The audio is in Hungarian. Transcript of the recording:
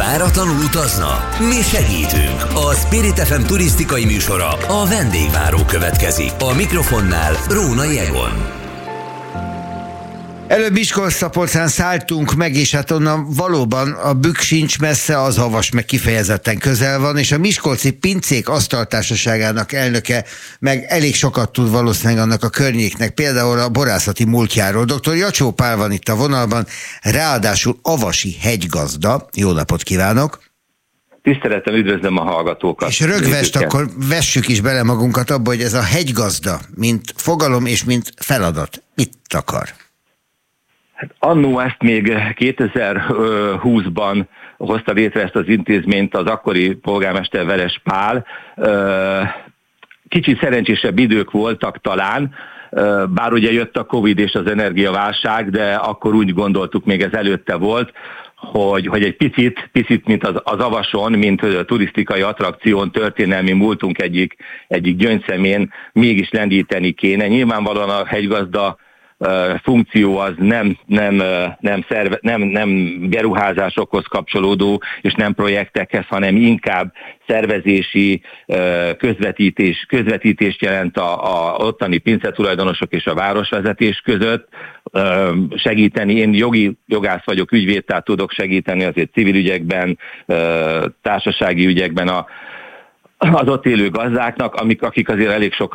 Váratlanul utazna? Mi segítünk! A Spirit FM turisztikai műsora, a vendégváró következik. A mikrofonnál Rónai Egon. Előbb Miskolc-Szabolcsán szálltunk meg, és hát onnan valóban a Bükk sincs messze, az Havas meg kifejezetten közel van, és a Miskolci Pincék Asztaltársaságának elnöke meg elég sokat tud valószínűleg annak a környéknek, például a borászati múltjáról. Dr. Jacsó Pál van itt a vonalban, ráadásul avasi hegygazda. Jó napot kívánok! Tisztelettel üdvözlöm a hallgatókat. És rögvest, akkor vessük is bele magunkat abba, hogy ez a hegygazda, mint fogalom és mint feladat, mit akar? Hát annó ezt még 2020-ban hozta létre ezt az intézményt az akkori polgármester Veres Pál. Kicsit szerencsésebb idők voltak talán, bár ugye jött a Covid és az energiaválság, de akkor úgy gondoltuk, még ez előtte volt, hogy egy picit mint az Avason, mint a turisztikai attrakción, történelmi múltunk egyik gyöngyszemén mégis lendíteni kéne. Nyilvánvalóan a hegygazda funkció az nem beruházásokhoz kapcsolódó, és nem projektekhez, hanem inkább szervezési közvetítést jelent a ottani pincetulajdonosok és a városvezetés között. Segíteni, én jogász vagyok, ügyvéd, tehát tudok segíteni azért civil ügyekben, társasági ügyekben az ott élő gazdáknak, akik azért elég sok